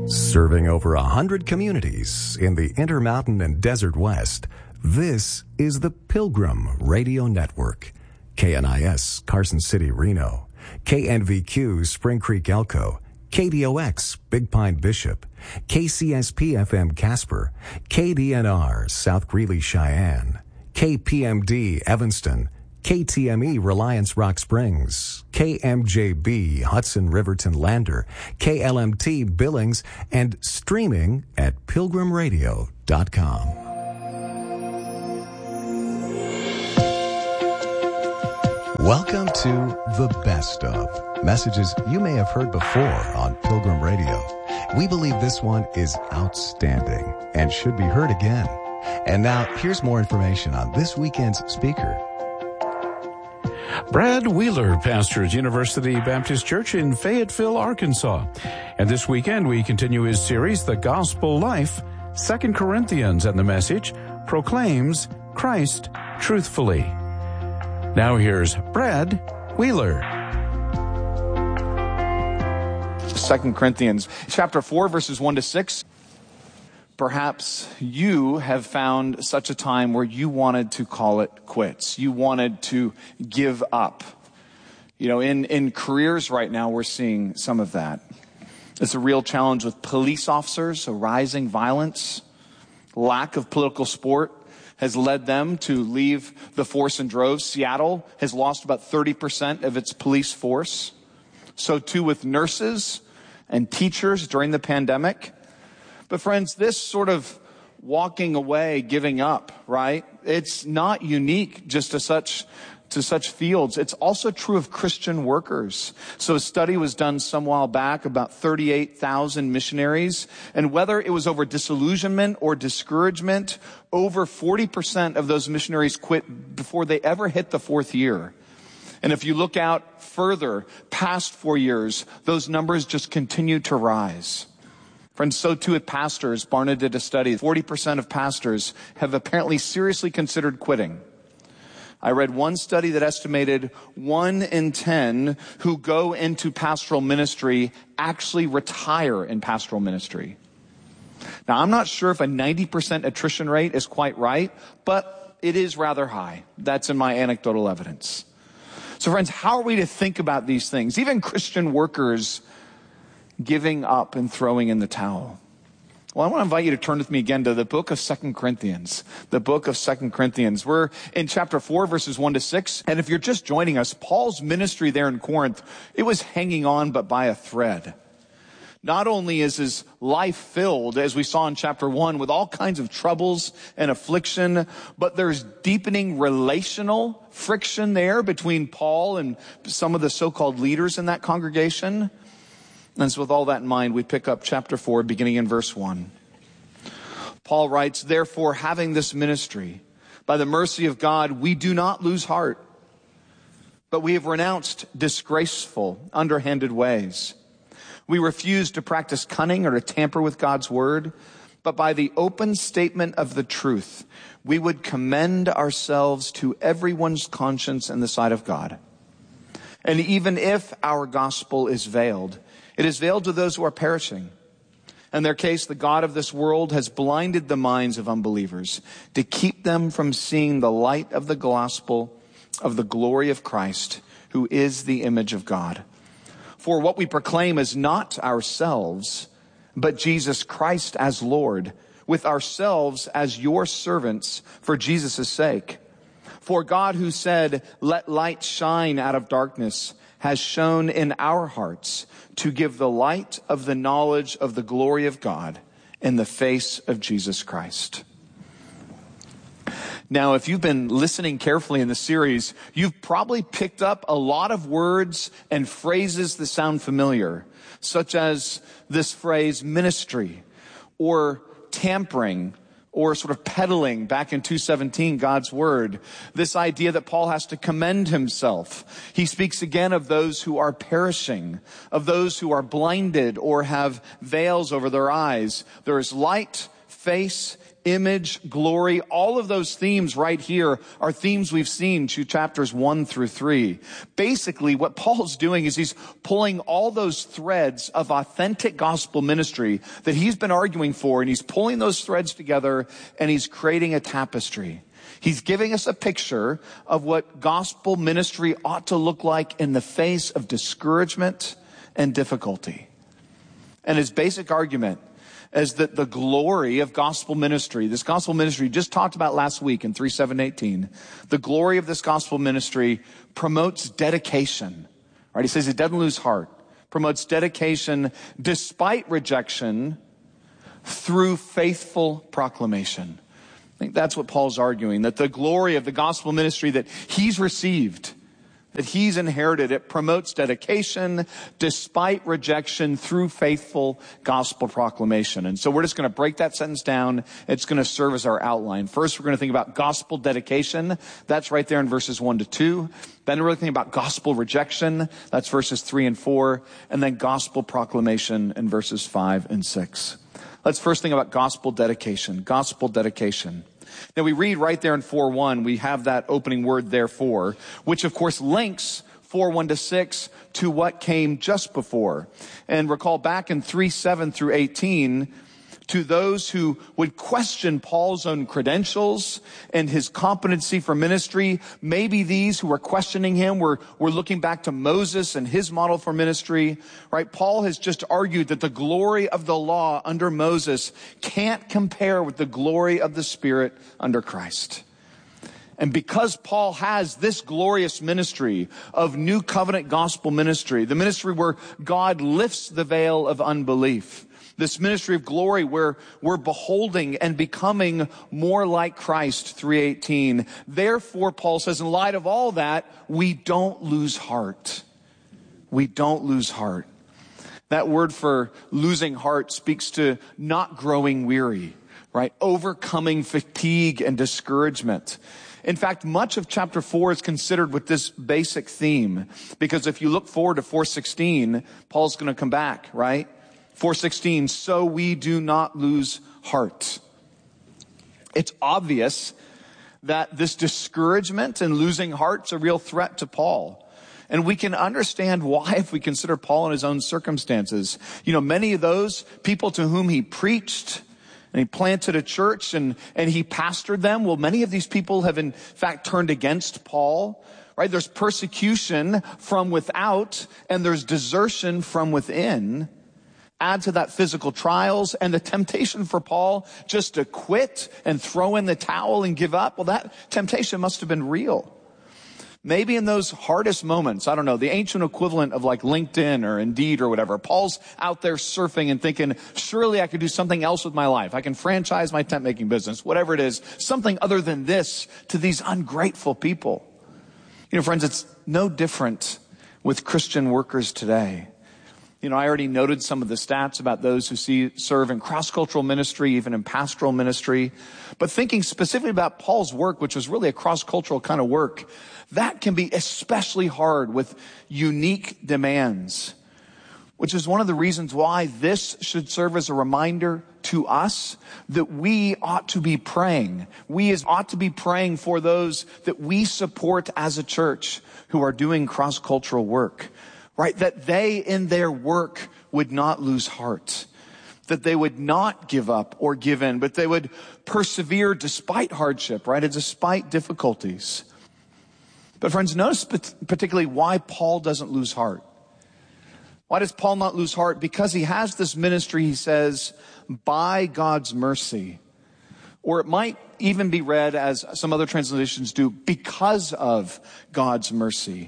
Serving over 100 communities in the Intermountain and Desert West, this is the Pilgrim Radio Network. KNIS, Carson City, Reno. KNVQ, Spring Creek, Elko. KDOX, Big Pine, Bishop. KCSP-FM, Casper. KDNR, South Greeley, Cheyenne. KPMD, Evanston. KTME, Reliance Rock Springs, KMJB, Hudson Riverton Lander, KLMT, Billings, and streaming at pilgrimradio.com. Welcome to The Best Of, messages you may have heard before on Pilgrim Radio. We believe this one is outstanding and should be heard again. And now, here's more information on this weekend's speaker. Brad Wheeler pastors University Baptist Church in Fayetteville, Arkansas. And this weekend we continue his series, The Gospel Life. 2 Corinthians and the message proclaims Christ truthfully. Now here's Brad Wheeler. 2 Corinthians chapter 4, verses 1 to 6. Perhaps you have found such a time where you wanted to call it quits. You wanted to give up. You know, in careers right now, we're seeing some of that. It's a real challenge with police officers, a rising violence. Lack of political support has led them to leave the force in droves. Seattle has lost about 30% of its police force. So too with nurses and teachers during the pandemic. But friends, this sort of walking away, giving up, right? It's not unique just to such fields. It's also true of Christian workers. So a study was done some while back about 38,000 missionaries. And whether it was over disillusionment or discouragement, over 40% of those missionaries quit before they ever hit the fourth year. And if you look out further, past 4 years, those numbers just continue to rise. Friends, so too with pastors. Barna did a study. 40% of pastors have apparently seriously considered quitting. I read one study that estimated 1 in 10 who go into pastoral ministry actually retire in pastoral ministry. Now, I'm not sure if a 90% attrition rate is quite right, but it is rather high. That's in my anecdotal evidence. So friends, how are we to think about these things? Even Christian workers giving up and throwing in the towel. Well, I want to invite you to turn with me again to the book of 2 Corinthians. The book of 2 Corinthians. We're in chapter 4, verses 1 to 6. And if you're just joining us, Paul's ministry there in Corinth, it was hanging on but by a thread. Not only is his life filled, as we saw in chapter 1, with all kinds of troubles and affliction, but there's deepening relational friction there between Paul and some of the so-called leaders in that congregation. And so with all that in mind, we pick up chapter 4, beginning in verse 1. Paul writes, "Therefore, having this ministry, by the mercy of God, we do not lose heart, but we have renounced disgraceful, underhanded ways. We refuse to practice cunning or to tamper with God's word, but by the open statement of the truth, we would commend ourselves to everyone's conscience in the sight of God. And even if our gospel is veiled, it is veiled to those who are perishing. In their case, the God of this world has blinded the minds of unbelievers to keep them from seeing the light of the gospel of the glory of Christ, who is the image of God. For what we proclaim is not ourselves, but Jesus Christ as Lord, with ourselves as your servants for Jesus' sake. For God, who said, 'Let light shine out of darkness,' has shone in our hearts to give the light of the knowledge of the glory of God in the face of Jesus Christ." Now, if you've been listening carefully in the series, you've probably picked up a lot of words and phrases that sound familiar, such as this phrase, ministry, or tampering, or sort of peddling back in 2:17, God's word. This idea that Paul has to commend himself. He speaks again of those who are perishing, of those who are blinded or have veils over their eyes. There is light, face, image, glory. All of those themes right here are themes we've seen to chapters 1 through 3. Basically, what Paul's doing is he's pulling all those threads of authentic gospel ministry that he's been arguing for, and he's pulling those threads together, and he's creating a tapestry. He's giving us a picture of what gospel ministry ought to look like in the face of discouragement and difficulty. And his basic argument is that the glory of gospel ministry, this gospel ministry just talked about last week in 3:7-18, the glory of this gospel ministry promotes dedication. Right? He says it doesn't lose heart. Promotes dedication despite rejection through faithful proclamation. I think that's what Paul's arguing, that the glory of the gospel ministry that he's received, that he's inherited, it promotes dedication despite rejection through faithful gospel proclamation. And so we're just going to break that sentence down. It's going to serve as our outline. First, we're going to think about gospel dedication. That's right there in verses 1-2. Then we're going to think about gospel rejection. That's verses 3 and 4. And then gospel proclamation in verses 5 and 6. Let's first think about gospel dedication. Gospel dedication. Now we read right there in 4:1, we have that opening word therefore, which of course links 4:1-6 to what came just before. And recall back in 3:7-18, to those who would question Paul's own credentials and his competency for ministry, maybe these who were questioning him were looking back to Moses and his model for ministry, right? Paul has just argued that the glory of the law under Moses can't compare with the glory of the Spirit under Christ. And because Paul has this glorious ministry of new covenant gospel ministry, the ministry where God lifts the veil of unbelief, this ministry of glory where we're beholding and becoming more like Christ, 3:18. Therefore, Paul says, in light of all that, we don't lose heart. We don't lose heart. That word for losing heart speaks to not growing weary, right? Overcoming fatigue and discouragement. In fact, much of chapter 4 is considered with this basic theme, because if you look forward to 4:16, Paul's going to come back, right? 4:16, so we do not lose heart. It's obvious that this discouragement and losing heart's a real threat to Paul. And we can understand why if we consider Paul in his own circumstances. You know, many of those people to whom he preached and he planted a church and he pastored them, well, many of these people have in fact turned against Paul, right? There's persecution from without and there's desertion from within. Add to that physical trials and the temptation for Paul just to quit and throw in the towel and give up. Well, that temptation must have been real. Maybe in those hardest moments, I don't know, the ancient equivalent of like LinkedIn or Indeed or whatever, Paul's out there surfing and thinking, surely I could do something else with my life. I can franchise my tent making business, whatever it is, something other than this to these ungrateful people. You know, friends, it's no different with Christian workers today. You know, I already noted some of the stats about those who serve in cross-cultural ministry, even in pastoral ministry. But thinking specifically about Paul's work, which was really a cross-cultural kind of work, that can be especially hard with unique demands, which is one of the reasons why this should serve as a reminder to us that we ought to be praying. We ought to be praying for those that we support as a church who are doing cross-cultural work. Right, that they in their work would not lose heart, that they would not give up or give in, but they would persevere despite hardship, right, and despite difficulties. But friends, notice particularly why Paul doesn't lose heart. Why does Paul not lose heart? Because he has this ministry, he says, by God's mercy. Or it might even be read as some other translations do, because of God's mercy.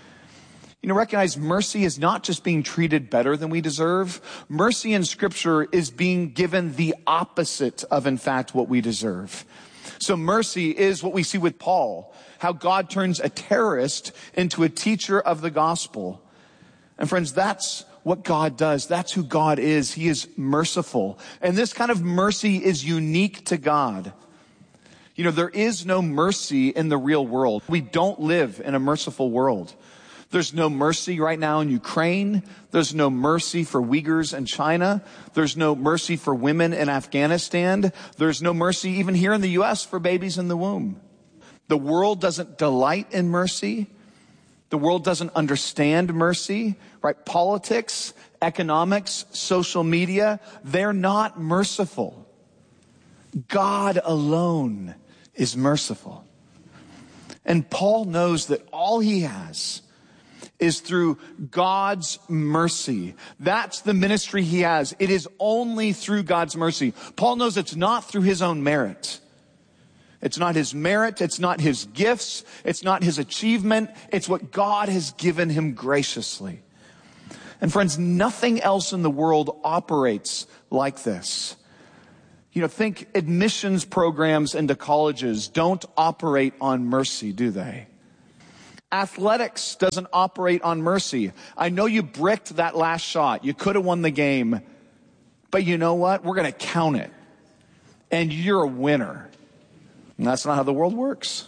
You know, recognize mercy is not just being treated better than we deserve. Mercy in Scripture is being given the opposite of, in fact, what we deserve. So mercy is what we see with Paul, how God turns a terrorist into a teacher of the gospel. And friends, that's what God does. That's who God is. He is merciful. And this kind of mercy is unique to God. You know, there is no mercy in the real world. We don't live in a merciful world. There's no mercy right now in Ukraine. There's no mercy for Uyghurs in China. There's no mercy for women in Afghanistan. There's no mercy even here in the U.S. for babies in the womb. The world doesn't delight in mercy. The world doesn't understand mercy, right? Politics, economics, social media, they're not merciful. God alone is merciful. And Paul knows that all he has is through God's mercy. That's the ministry he has. It is only through God's mercy. Paul knows it's not through his own merit. It's not his merit. It's not his gifts. It's not his achievement. It's what God has given him graciously. And friends, nothing else in the world operates like this. Think admissions programs into colleges don't operate on mercy, do they? Athletics doesn't operate on mercy. I know you bricked that last shot. You could have won the game. But you know what? We're going to count it. And you're a winner. And that's not how the world works.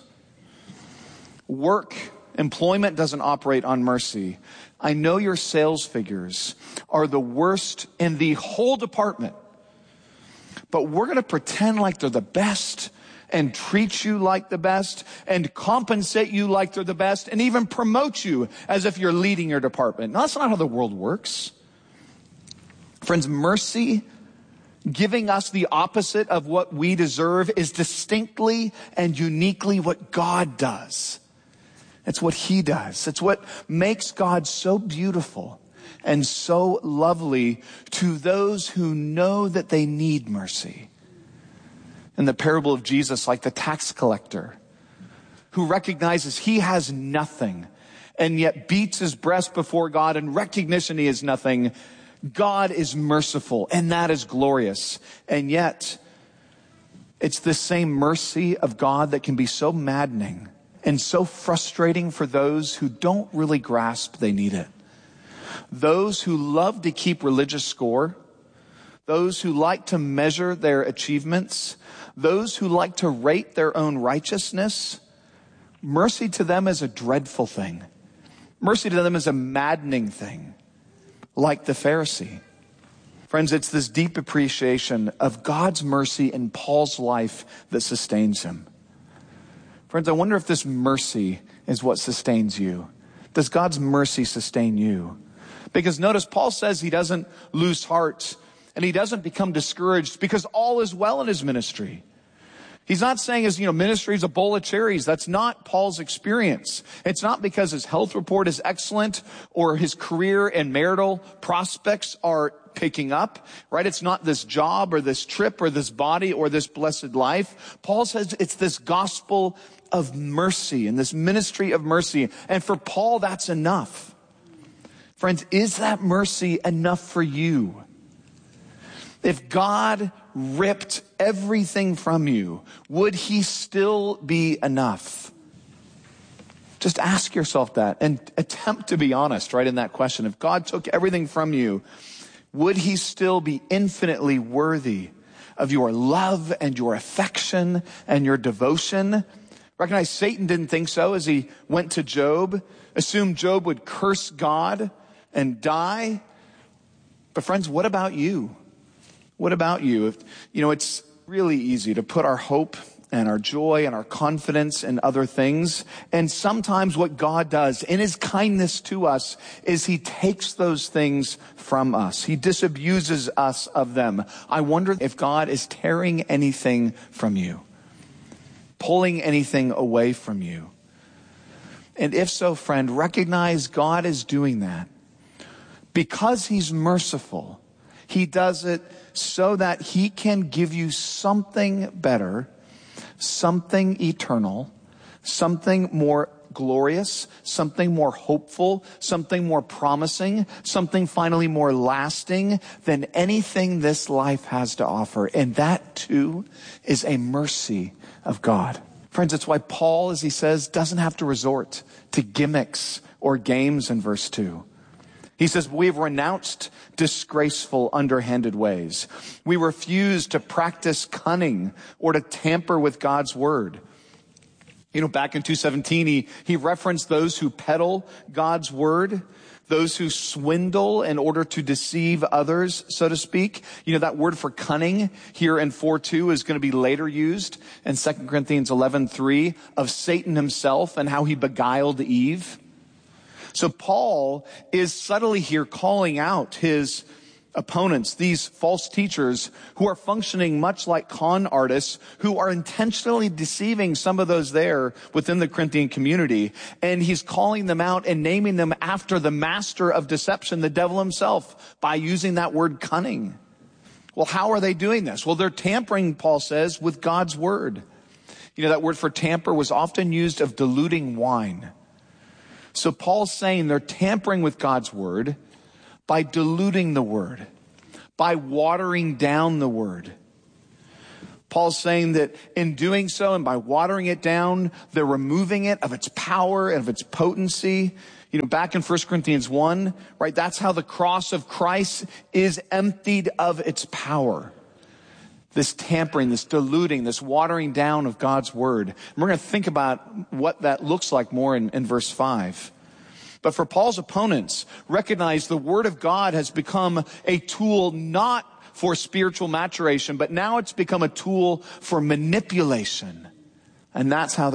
Employment doesn't operate on mercy. I know your sales figures are the worst in the whole department. But we're going to pretend like they're the best and treat you like the best and compensate you like they're the best and even promote you as if you're leading your department. No, that's not how the world works. Friends, mercy, giving us the opposite of what we deserve, is distinctly and uniquely what God does. It's what he does. It's what makes God so beautiful and so lovely to those who know that they need mercy. In the parable of Jesus, like the tax collector who recognizes he has nothing and yet beats his breast before God in recognition he has nothing. God is merciful, and that is glorious. And yet, it's the same mercy of God that can be so maddening and so frustrating for those who don't really grasp they need it. Those who love to keep religious score, those who like to measure their achievements, those who like to rate their own righteousness, mercy to them is a dreadful thing. Mercy to them is a maddening thing, like the Pharisee. Friends, it's this deep appreciation of God's mercy in Paul's life that sustains him. Friends, I wonder if this mercy is what sustains you. Does God's mercy sustain you? Because notice Paul says he doesn't lose heart and he doesn't become discouraged because all is well in his ministry. He's not saying his ministry is a bowl of cherries. That's not Paul's experience. It's not because his health report is excellent or his career and marital prospects are picking up, right? It's not this job or this trip or this body or this blessed life. Paul says it's this gospel of mercy and this ministry of mercy. And for Paul, that's enough. Friends, is that mercy enough for you? If God ripped everything from you, would he still be enough? Just ask yourself that and attempt to be honest, right, in that question. If God took everything from you, would he still be infinitely worthy of your love and your affection and your devotion? Recognize Satan didn't think so as he went to Job, assumed Job would curse God and die. But friends, what about you? What about you? It's really easy to put our hope and our joy and our confidence in other things. And sometimes what God does in his kindness to us is he takes those things from us. He disabuses us of them. I wonder if God is tearing anything from you, pulling anything away from you. And if so, friend, recognize God is doing that because he's merciful. He does it so that he can give you something better, something eternal, something more glorious, something more hopeful, something more promising, something finally more lasting than anything this life has to offer. And that too is a mercy of God. Friends, it's why Paul, as he says, doesn't have to resort to gimmicks or games in verse 2. He says, we've renounced disgraceful, underhanded ways. We refuse to practice cunning or to tamper with God's word. Back in 2:17, he referenced those who peddle God's word, those who swindle in order to deceive others, so to speak. That word for cunning here in 4:2 is going to be later used in 2 Corinthians 11:3 of Satan himself and how he beguiled Eve. So Paul is subtly here calling out his opponents, these false teachers who are functioning much like con artists who are intentionally deceiving some of those there within the Corinthian community. And he's calling them out and naming them after the master of deception, the devil himself, by using that word cunning. Well, how are they doing this? Well, they're tampering, Paul says, with God's word. That word for tamper was often used of diluting wine. So Paul's saying they're tampering with God's word by diluting the word, by watering down the word. Paul's saying that in doing so and by watering it down, they're removing it of its power and of its potency. Back in 1 Corinthians 1, right, that's how the cross of Christ is emptied of its power. This tampering, this diluting, this watering down of God's word. And we're going to think about what that looks like more in verse 5. But for Paul's opponents, recognize the word of God has become a tool not for spiritual maturation, but now it's become a tool for manipulation. And that's how